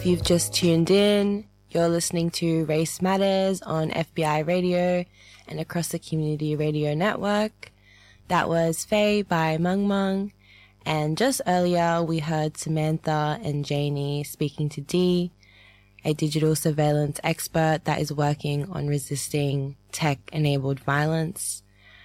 you've just tuned in, you're listening to Race Matters on FBI Radio and across the Community Radio Network. That was Faye by Mung Mung. And just earlier, we heard Samantha and Janie speaking to Dee, a digital surveillance expert that is working on resisting tech-enabled violence.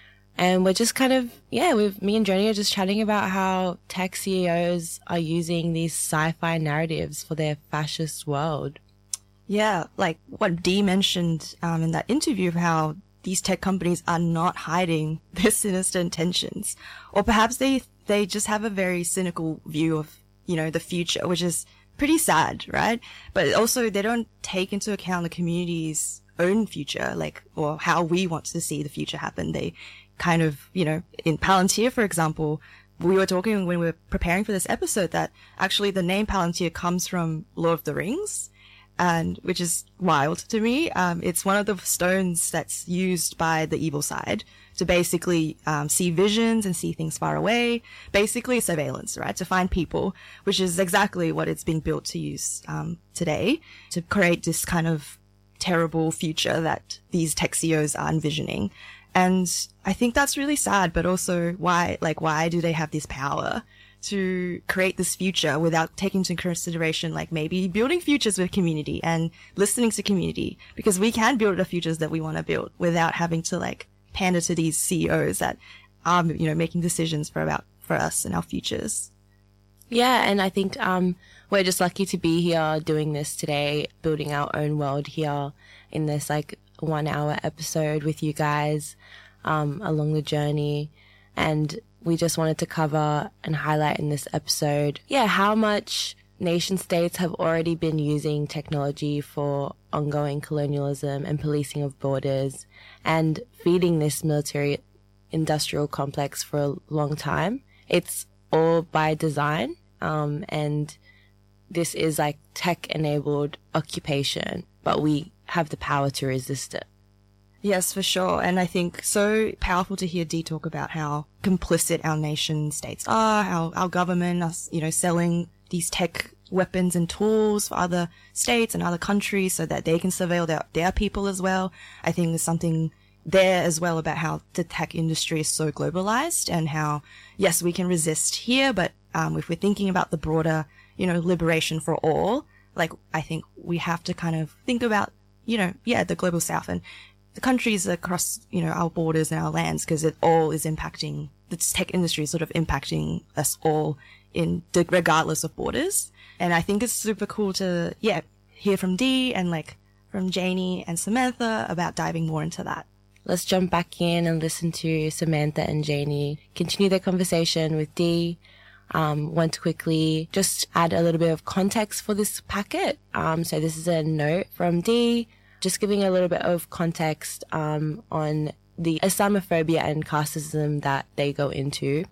And we're just kind of, me and Joni are just chatting about how tech CEOs are using these sci-fi narratives for their fascist world. Yeah, like what Dee mentioned in that interview of how these tech companies are not hiding their sinister intentions. Or perhaps they just have a very cynical view of, the future, which is pretty sad, right? But also they don't take into account the community's own future, or how we want to see the future happen. They kind of, in Palantir, for example, we were talking when we were preparing for this episode that actually the name Palantir comes from Lord of the Rings, and which is wild to me. It's one of the stones that's used by the evil side to basically see visions and see things far away. Basically surveillance, right? To find people, which is exactly what it's being built to use today to create this kind of terrible future that these tech CEOs are envisioning. And I think that's really sad, but also why do they have this power to create this future without taking into consideration, maybe building futures with community and listening to community? Because we can build the futures that we want to build without having to pander to these CEOs that are, making decisions for us and our futures. Yeah. And I think, we're just lucky to be here doing this today, building our own world here in this 1 hour episode with you guys along the journey. And we just wanted to cover and highlight in this episode, how much nation states have already been using technology for ongoing colonialism and policing of borders and feeding this military industrial complex for a long time. It's all by design, and this is tech-enabled occupation, but we have the power to resist it. Yes, for sure. And I think so powerful to hear Dee talk about how complicit our nation states are, how our government are, selling these tech weapons and tools for other states and other countries so that they can surveil their people as well. I think there's something there as well about how the tech industry is so globalized and how, yes, we can resist here, but if we're thinking about the broader, liberation for all, I think we have to kind of think about, the global south and the countries across, our borders and our lands, because it all is impacting, the tech industry is sort of impacting us all regardless of borders. And I think it's super cool to, hear from Dee and from Janie and Samantha about diving more into that. Let's jump back in and listen to Samantha and Janie continue their conversation with Dee. Want to quickly just add a little bit of context for this packet. So this is a note from Dee, just giving a little bit of context on the Islamophobia and casteism that they go into.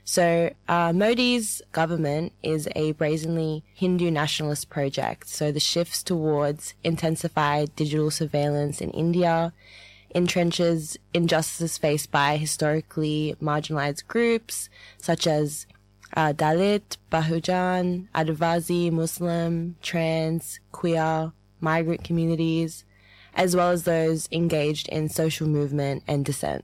So Modi's government is a brazenly Hindu nationalist project. So the shifts towards intensified digital surveillance in India entrenches injustices faced by historically marginalized groups such as Dalit, Bahujan, Adivasi, Muslim, trans, queer, migrant communities, as well as those engaged in social movement and dissent.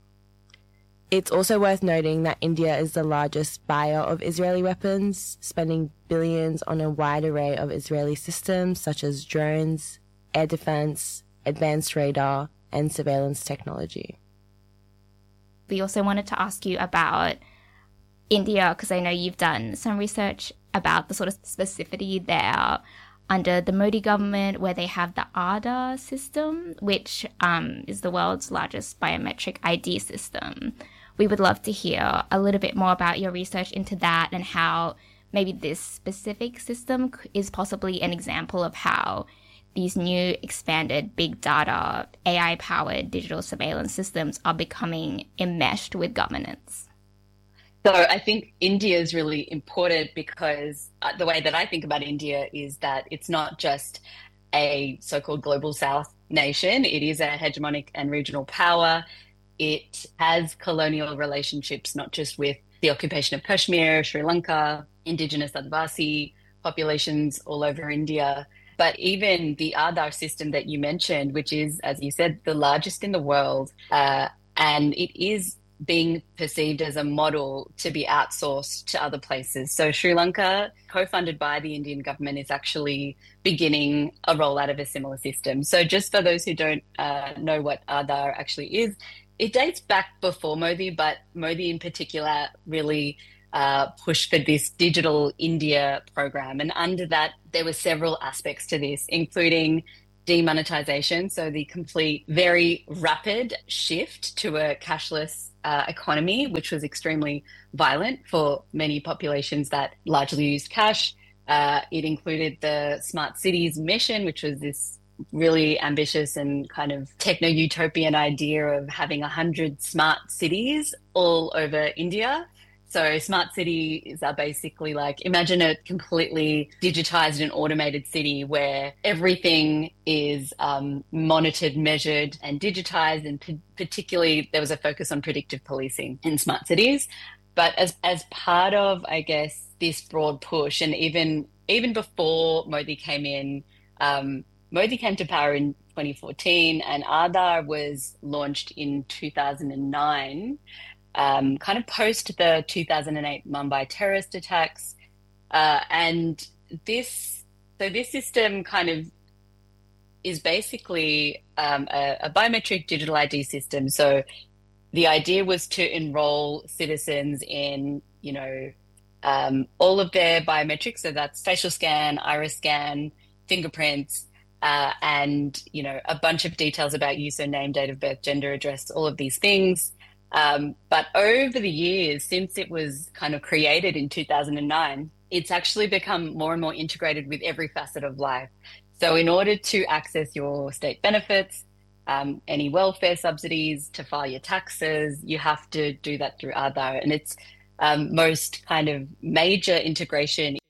It's also worth noting that India is the largest buyer of Israeli weapons, spending billions on a wide array of Israeli systems such as drones, air defense, advanced radar, and surveillance technology. We also wanted to ask you about India, because I know you've done some research about the sort of specificity there under the Modi government, where they have the Aadhaar system, which is the world's largest biometric ID system. We would love to hear a little bit more about your research into that and how maybe this specific system is possibly an example of how these new expanded big data, AI-powered digital surveillance systems are becoming enmeshed with governance. So I think India is really important because the way that I think about India is that it's not just a so-called global south nation. It is a hegemonic and regional power. It has colonial relationships, not just with the occupation of Kashmir, Sri Lanka, indigenous Adivasi populations all over India. But even the Aadhaar system that you mentioned, which is, as you said, the largest in the world, and it is being perceived as a model to be outsourced to other places. So Sri Lanka, co-funded by the Indian government, is actually beginning a rollout of a similar system. So just for those who don't know what Aadhaar actually is, it dates back before Modi, but Modi in particular really pushed for this Digital India program. And under that, there were several aspects to this, including demonetization, so the complete, very rapid shift to a cashless economy, which was extremely violent for many populations that largely used cash. It included the Smart Cities mission, which was this really ambitious and kind of techno-utopian idea of having 100 smart cities all over India. So smart cities are basically like, imagine a completely digitized and automated city where everything is monitored, measured, and digitized. And particularly there was a focus on predictive policing in smart cities. But as part of, I guess, this broad push, and even before Modi came in, Modi came to power in 2014, and Aadhaar was launched in 2009. Kind of post the 2008 Mumbai terrorist attacks. And this system kind of is basically a biometric digital ID system. So the idea was to enroll citizens in, all of their biometrics. So that's facial scan, iris scan, fingerprints, and, a bunch of details about you. So name, date of birth, gender, address, all of these things. But over the years, since it was kind of created in 2009, it's actually become more and more integrated with every facet of life. So in order to access your state benefits, any welfare subsidies, to file your taxes, you have to do that through Aadhaar. And its most kind of major integration